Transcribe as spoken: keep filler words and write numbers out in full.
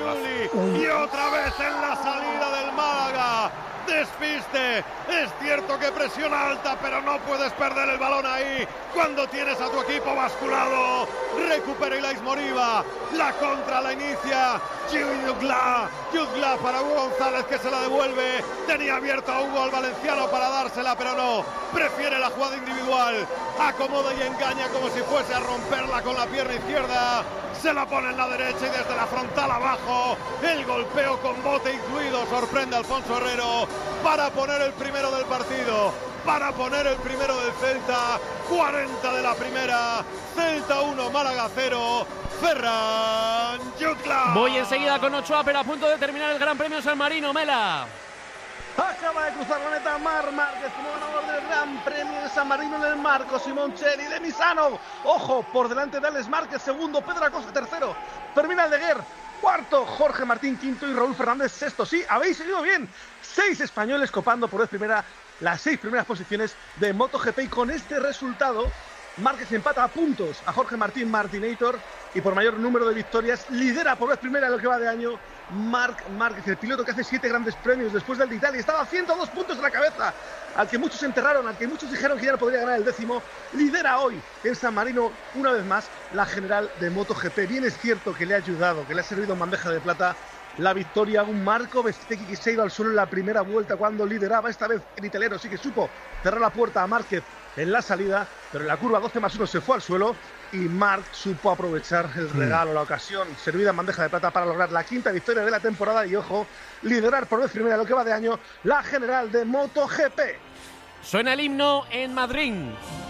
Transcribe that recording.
Giannulli y otra vez en la salida del Málaga. Despiste, es cierto que presión alta, pero no puedes perder el balón ahí cuando tienes a tu equipo basculado. Recupera Ilais Moriba, la contra la inicia Yugla, Yugla para Hugo González, que se la devuelve. Tenía abierto a Hugo, al valenciano, para dársela, pero no, prefiere la jugada individual, acomoda y engaña como si fuese a romperla con la pierna izquierda. Se la pone en la derecha y desde la frontal abajo, el golpeo con bote incluido, sorprende a Alfonso Herrero para poner el primero del partido, para poner el primero del Celta. Cuarenta de la primera, Celta uno, Málaga cero. Ferran Jutgla. Voy enseguida con Ochoa, pero a punto de terminar el Gran Premio San Marino. Mela. Acaba de cruzar la meta Marc Márquez como ganador del Gran Premio de San Marino en el marco. Simoncelli de Misano, ojo, por delante de Alex Márquez, segundo, Pedro Acosta tercero, Fermín Aldeguer cuarto, Jorge Martín quinto y Raúl Fernández sexto. Sí, habéis seguido bien, seis españoles copando por vez primera las seis primeras posiciones de MotoGP, y con este resultado Márquez empata a puntos a Jorge Martín Martinator y por mayor número de victorias lidera por vez primera en lo que va de año Marc Márquez, el piloto que hace siete grandes premios después del de Italia. Estaba a ciento dos puntos de la cabeza, al que muchos enterraron, al que muchos dijeron que ya no podría ganar el décimo. Lidera hoy en San Marino una vez más la general de MotoGP. Bien es cierto que le ha ayudado, que le ha servido en bandeja de plata la victoria a un Marco Bezzecchi que se ha ido al suelo en la primera vuelta cuando lideraba. Esta vez el italiano sí que supo cerrar la puerta a Márquez en la salida, pero en la curva doce más uno se fue al suelo y Marc supo aprovechar el regalo, la ocasión servida en bandeja de plata para lograr la quinta victoria de la temporada y, ojo, liderar por vez primera lo que va de año la general de MotoGP. Suena el himno en Madrid.